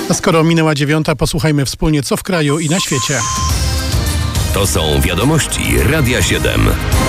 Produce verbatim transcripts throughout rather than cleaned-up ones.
A skoro minęła dziewiąta, posłuchajmy wspólnie, co w kraju i na świecie. To są wiadomości Radia siedem.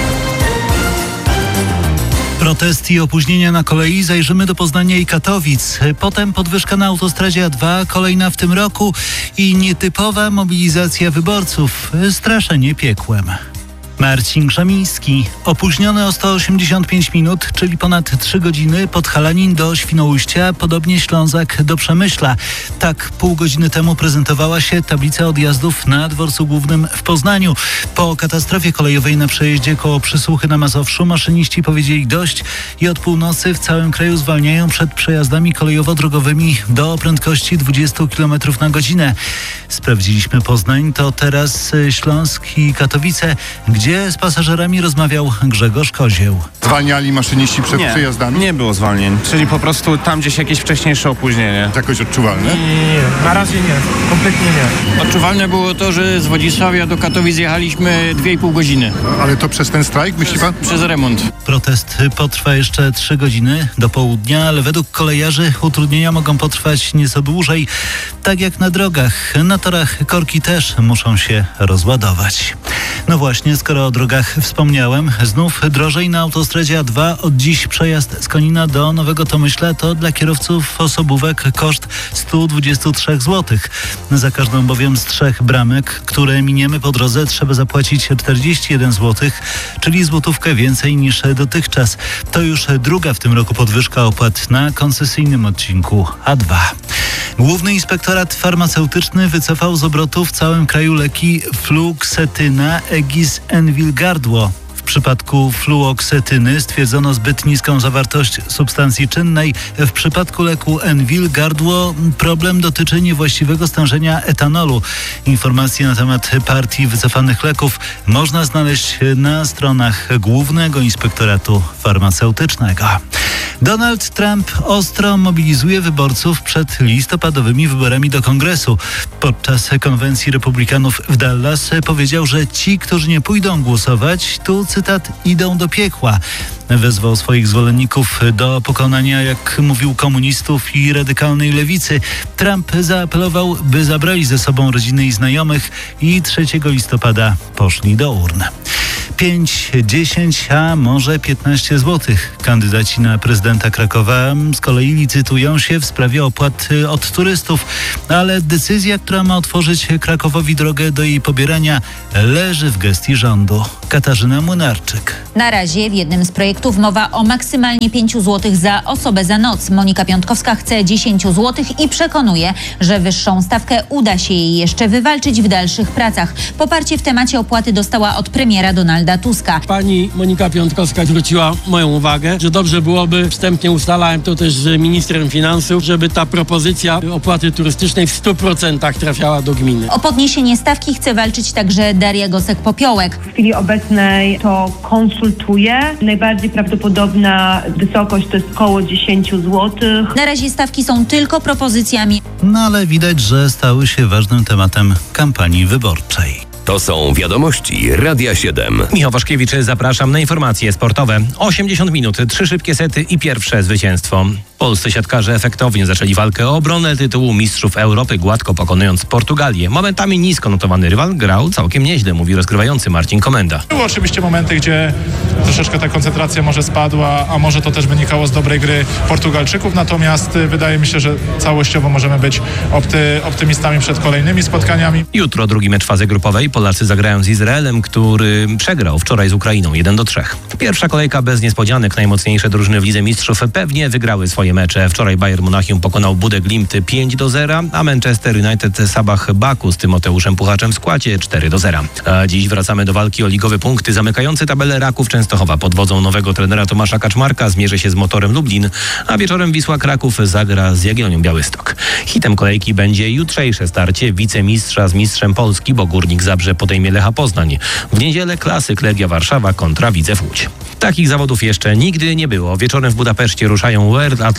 Protest i opóźnienia na kolei, zajrzymy do Poznania i Katowic. Potem podwyżka na autostradzie A dwa, kolejna w tym roku i nietypowa mobilizacja wyborców. Straszenie piekłem. Marcin Krzemiński. Opóźniony o sto osiemdziesiąt pięć minut, czyli ponad trzy godziny, Podhalanin do Świnoujścia, podobnie Ślązak do Przemyśla. Tak pół godziny temu prezentowała się tablica odjazdów na dworcu głównym w Poznaniu. Po katastrofie kolejowej na przejeździe koło Przysłuchy na Mazowszu maszyniści powiedzieli dość i od północy w całym kraju zwalniają przed przejazdami kolejowo-drogowymi do prędkości dwadzieścia kilometrów na godzinę. Sprawdziliśmy Poznań, to teraz Śląsk i Katowice, gdzie z pasażerami rozmawiał Grzegorz Kozieł. Zwalniali maszyniści przed nie, przejazdami? Nie było zwalnień, czyli po prostu tam gdzieś jakieś wcześniejsze opóźnienie. Jakoś odczuwalne? Nie, nie, nie, na razie nie, kompletnie nie. Odczuwalne było to, że z Wodzisławia do Katowic jechaliśmy dwie i pół godziny. Ale to przez ten strajk, myśli pan? Przez remont. Protest potrwa jeszcze trzy godziny do południa, ale według kolejarzy utrudnienia mogą potrwać nieco dłużej. Tak jak na drogach, na torach korki też muszą się rozładować. No właśnie, skoro o drogach wspomniałem, znów drożej na autostradzie A dwa. Od dziś przejazd z Konina do Nowego Tomyśla to dla kierowców osobówek koszt sto dwadzieścia trzy złotych. Za każdą bowiem z trzech bramek, które miniemy po drodze, trzeba zapłacić czterdzieści jeden złotych, czyli złotówkę więcej niż dotychczas. To już druga w tym roku podwyżka opłat na koncesyjnym odcinku A dwa. Główny Inspektorat Farmaceutyczny wycofał z obrotu w całym kraju leki fluoksetyna, Egis, Enwil, Gardło. W przypadku fluoksetyny stwierdzono zbyt niską zawartość substancji czynnej. W przypadku leku Enwil, Gardło, problem dotyczy niewłaściwego stężenia etanolu. Informacje na temat partii wycofanych leków można znaleźć na stronach Głównego Inspektoratu Farmaceutycznego. Donald Trump ostro mobilizuje wyborców przed listopadowymi wyborami do Kongresu. Podczas konwencji republikanów w Dallas powiedział, że ci, którzy nie pójdą głosować, tu cytat, idą do piekła. Wezwał swoich zwolenników do pokonania, jak mówił, komunistów i radykalnej lewicy. Trump zaapelował, by zabrali ze sobą rodziny i znajomych i trzeciego listopada poszli do urn. pięć, dziesięć, a może piętnaście złotych. Kandydaci na prezydenta Krakowa z kolei licytują się w sprawie opłat od turystów, ale decyzja, która ma otworzyć Krakowowi drogę do jej pobierania, leży w gestii rządu. Katarzyna Młynarczyk. Na razie w jednym z projektów mowa o maksymalnie pięć złotych za osobę za noc. Monika Piątkowska chce dziesięć złotych i przekonuje, że wyższą stawkę uda się jej jeszcze wywalczyć w dalszych pracach. Poparcie w temacie opłaty dostała od premiera Donalda Tuska. Pani Monika Piątkowska zwróciła moją uwagę, że dobrze byłoby, wstępnie ustalałem to też z ministrem finansów, żeby ta propozycja opłaty turystycznej w stu procentach trafiała do gminy. O podniesienie stawki chce walczyć także Daria Gosek-Popiołek. W chwili obecnej to konsultuję. Najbardziej prawdopodobna wysokość to jest około dziesięć złotych. Na razie stawki są tylko propozycjami. No ale widać, że stały się ważnym tematem kampanii wyborczej. To są wiadomości Radia siedem. Michał Waszkiewicz, zapraszam na informacje sportowe. osiemdziesiąt minut, trzy szybkie sety i pierwsze zwycięstwo. Polscy siatkarze efektownie zaczęli walkę o obronę tytułu mistrzów Europy, gładko pokonując Portugalię. Momentami nisko notowany rywal grał całkiem nieźle, mówi rozgrywający Marcin Komenda. Były oczywiście momenty, gdzie troszeczkę ta koncentracja może spadła, a może to też wynikało z dobrej gry Portugalczyków, natomiast wydaje mi się, że całościowo możemy być opty, optymistami przed kolejnymi spotkaniami. Jutro drugi mecz fazy grupowej. Polacy zagrają z Izraelem, który przegrał wczoraj z Ukrainą jeden do trzech. Pierwsza kolejka bez niespodzianek. Najmocniejsze drużyny w Lidze Mistrzów pewnie wygrały swoje mecze. Wczoraj Bayern Monachium pokonał Budę Glimt pięć do zera, a Manchester United Sabah Baku z Tymoteuszem Puchaczem w składzie cztery do zera. A dziś wracamy do walki o ligowe punkty. Zamykający tabelę Raków Częstochowa pod wodzą nowego trenera Tomasza Kaczmarka zmierzy się z Motorem Lublin, a wieczorem Wisła Kraków zagra z Jagiellonią Białystok. Hitem kolejki będzie jutrzejsze starcie wicemistrza z mistrzem Polski, bo Górnik Zabrze podejmie Lecha Poznań. W niedzielę klasyk Legia Warszawa kontra Widzew Łódź. Takich zawodów jeszcze nigdy nie było. Wieczorem w Budapeszcie ruszają World Athletics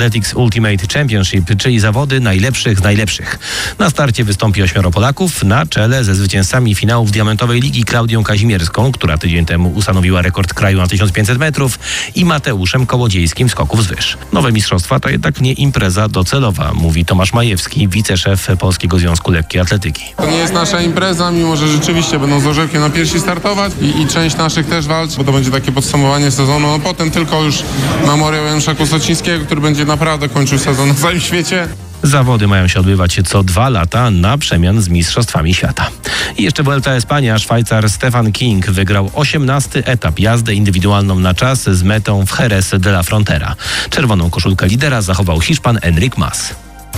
Athletics Ultimate Championship, czyli zawody najlepszych z najlepszych. Na starcie wystąpi ośmioro Polaków na czele ze zwycięzcami finałów Diamentowej Ligi Klaudią Kazimierską, która tydzień temu ustanowiła rekord kraju na tysiąc pięćset metrów, i Mateuszem Kołodziejskim skoków z wyż. Nowe mistrzostwa to jednak nie impreza docelowa, mówi Tomasz Majewski, wiceszef Polskiego Związku Lekkiej Atletyki. To nie jest nasza impreza, mimo że rzeczywiście będą z orzełkiem na piersi startować i, i część naszych też walczy, bo to będzie takie podsumowanie sezonu. No potem tylko już memoriał Janusza Kłosocińskiego, który będzie naprawdę kończył sezon na całym świecie. Zawody mają się odbywać co dwa lata na przemian z Mistrzostwami Świata. I jeszcze Vuelta a España. Szwajcar Stefan King wygrał osiemnasty etap, jazdę indywidualną na czas z metą w Jerez de la Frontera. Czerwoną koszulkę lidera zachował Hiszpan Enric Mas.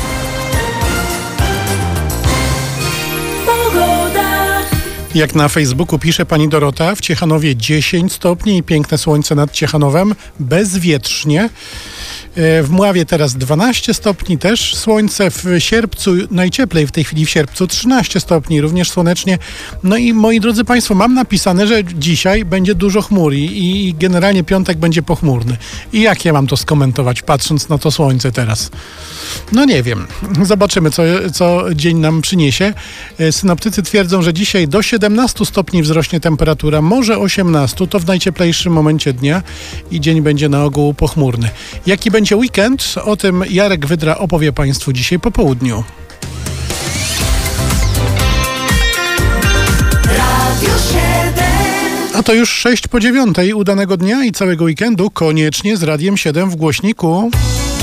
Jak na Facebooku pisze pani Dorota, w Ciechanowie dziesięć stopni i piękne słońce nad Ciechanowem, bezwietrznie. W Mławie teraz dwanaście stopni, też słońce. W Sierpcu, najcieplej w tej chwili w Sierpcu, trzynaście stopni, również słonecznie. No i moi drodzy Państwo, mam napisane, że dzisiaj będzie dużo chmur i, i generalnie piątek będzie pochmurny. I jak ja mam to skomentować, patrząc na to słońce teraz? No nie wiem. Zobaczymy, co, co dzień nam przyniesie. Synoptycy twierdzą, że dzisiaj do siedemnastu stopni wzrośnie temperatura, może osiemnaście, to w najcieplejszym momencie dnia i dzień będzie na ogół pochmurny. Jaki będzie weekend? O tym Jarek Wydra opowie Państwu dzisiaj po południu. A to już sześć po dziewiątej. Udanego dnia i całego weekendu koniecznie z Radiem siedem w głośniku.